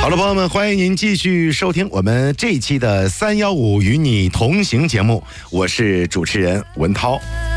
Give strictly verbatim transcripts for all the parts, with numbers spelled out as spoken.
好了，朋友们，欢迎您继续收听我们这一期的三一五与你同行节目，我是主持人文涛。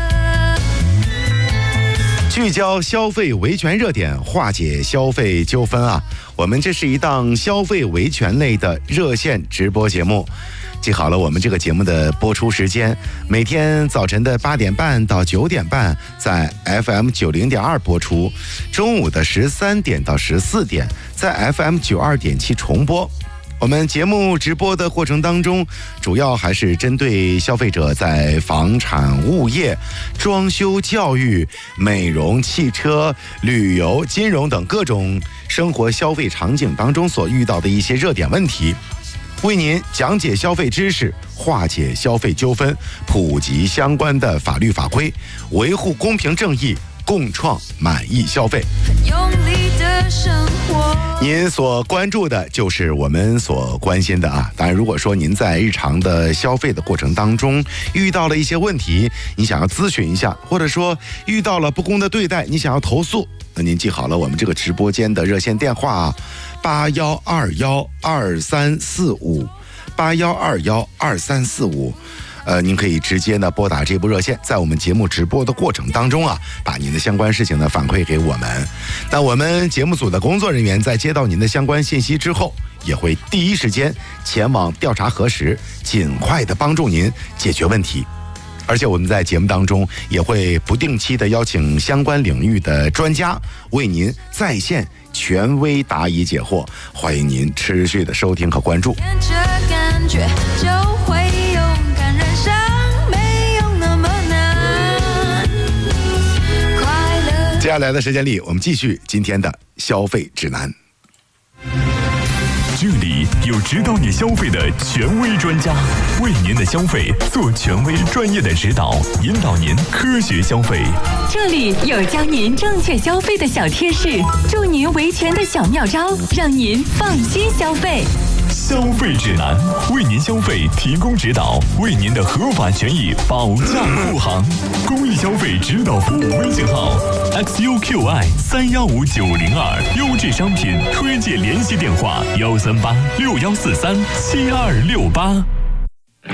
聚焦消费维权热点，化解消费纠纷啊！我们这是一档消费维权类的热线直播节目。记好了，我们这个节目的播出时间，每天早晨的八点半到九点半在 F M 九零点二播出，中午的十三点到十四点在 F M 九二点七重播。我们节目直播的过程当中，主要还是针对消费者在房产、物业、装修、教育、美容、汽车、旅游、金融等各种生活消费场景当中所遇到的一些热点问题，为您讲解消费知识，化解消费纠纷，普及相关的法律法规，维护公平正义，共创满意消费。用力的生活，您所关注的就是我们所关心的啊。当然，如果说您在日常的消费的过程当中遇到了一些问题，你想要咨询一下，或者说遇到了不公的对待，你想要投诉，那您记好了我们这个直播间的热线电话啊，八幺二幺二三四五，八幺二幺二三四五。呃，您可以直接呢拨打这部热线，在我们节目直播的过程当中啊，把您的相关事情呢反馈给我们。那我们节目组的工作人员在接到您的相关信息之后，也会第一时间前往调查核实，尽快的帮助您解决问题。而且我们在节目当中也会不定期的邀请相关领域的专家为您在线权威答疑解惑，欢迎您持续的收听和关注。这感觉就会接下来的时间里，我们继续今天的消费指南。 这里有指导你消费的权威专家，为您的消费做权威专业的指导，引导您科学消费。 这里有教您正确消费的小贴士，助您维权的小妙招，让您放心消费。 消费指南，为您消费提供指导，为您的合法权益保驾护航。公益消费指导服务微信号 X U Q I 三幺五九零二，优质商品推荐联系电话幺三八六幺四三七二六八。